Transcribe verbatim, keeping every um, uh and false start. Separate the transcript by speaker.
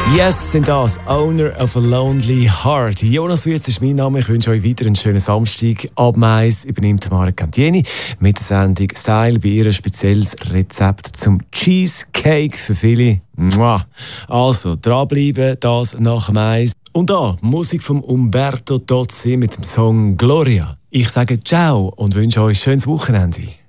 Speaker 1: Yes, sind das. Owner of a Lonely Heart. Jonas Wirz ist mein Name. Ich wünsche euch weiter einen schönen Samstag. Ab Mais übernimmt Tamara Cantieni mit der Sendung Style bei ihr ein spezielles Rezept zum Cheesecake für viele. Mua. Also, dranbleiben, das nach Mais. Und da, Musik von Umberto Tozzi mit dem Song Gloria. Ich sage ciao und wünsche euch ein schönes Wochenende.